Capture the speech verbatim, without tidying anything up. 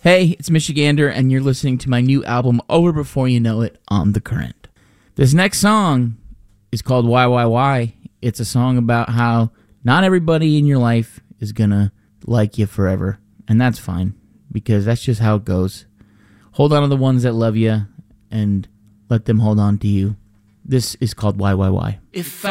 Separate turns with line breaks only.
Hey, it's Michigander, and you're listening to my new album, Over Before You Know It, on The Current. This next song is called Why, Why, Why. It's a song about how not everybody in your life is going to like you forever, and that's fine, because that's just how it goes. Hold on to the ones that love you, and let them hold on to you. This is called Why, Why, Why.
If